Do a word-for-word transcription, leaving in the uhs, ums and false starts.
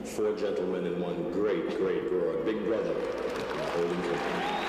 four gentlemen and one great, great broad, Big Brother, holding company.